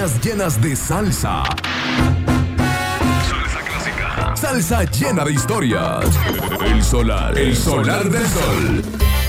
mañanas llenas de salsa. Salsa clásica. Salsa llena de historias. El solar del sol.